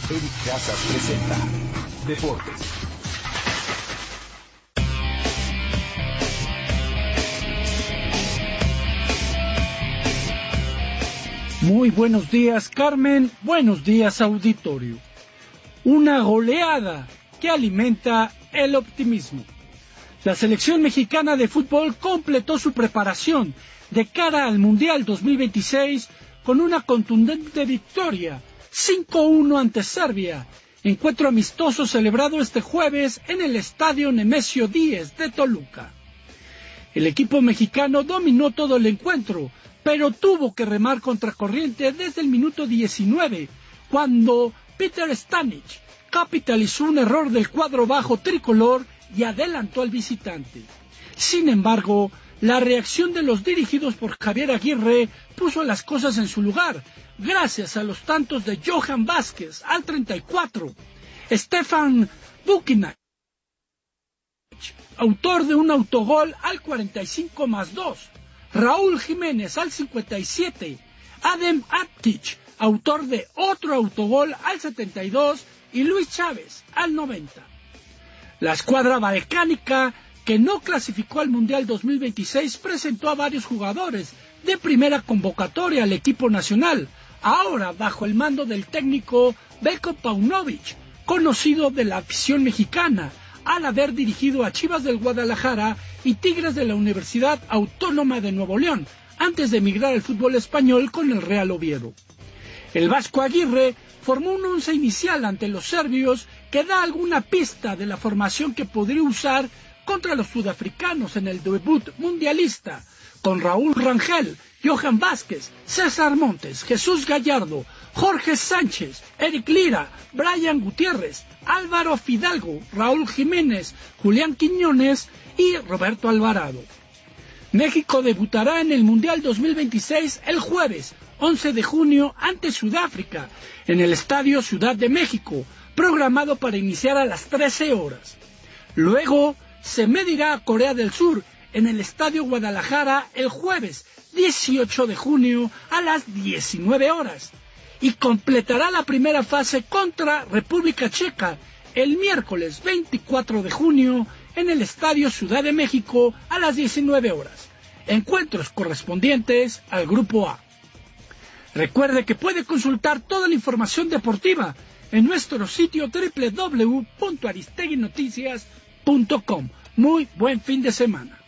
Eric Casas presenta Deportes. Muy buenos días, Carmen. Buenos días, auditorio. Una goleada que alimenta el optimismo. La selección mexicana de fútbol completó su preparación de cara al Mundial 2026 con una contundente victoria 5-1 ante Serbia, encuentro amistoso celebrado este jueves en el Estadio Nemesio 10 de Toluca. El equipo mexicano dominó todo el encuentro, pero tuvo que remar contracorriente desde el minuto 19, cuando Peter Stanich capitalizó un error del cuadro bajo tricolor y adelantó al visitante. Sin embargo, la reacción de los dirigidos por Javier Aguirre puso las cosas en su lugar, gracias a los tantos de Johan Vázquez al 34, Stefan Bukinac, autor de un autogol al 45+2, Raúl Jiménez al 57, Adem Aptich, autor de otro autogol al 72, y Luis Chávez al 90. La escuadra balcánica, que no clasificó al Mundial 2026, presentó a varios jugadores de primera convocatoria al equipo nacional, ahora bajo el mando del técnico Veljko Paunovic, conocido de la afición mexicana, al haber dirigido a Chivas del Guadalajara y Tigres de la Universidad Autónoma de Nuevo León, antes de emigrar al fútbol español con el Real Oviedo. El Vasco Aguirre formó un once inicial ante los serbios que da alguna pista de la formación que podría usar contra los sudafricanos en el debut mundialista, con Raúl Rangel, Johan Vázquez, César Montes, Jesús Gallardo, Jorge Sánchez, Eric Lira, Brian Gutiérrez, Álvaro Fidalgo, Raúl Jiménez, Julián Quiñones y Roberto Alvarado. México debutará en el Mundial 2026 el jueves 11 de junio ante Sudáfrica en el Estadio Ciudad de México, programado para iniciar a las 13 horas. Luego se medirá a Corea del Sur en el Estadio Guadalajara el jueves 18 de junio a las 19 horas y completará la primera fase contra República Checa el miércoles 24 de junio en el Estadio Ciudad de México a las 19 horas. Encuentros correspondientes al Grupo A. Recuerde que puede consultar toda la información deportiva en nuestro sitio www.aristeguinoticias.com. Muy buen fin de semana.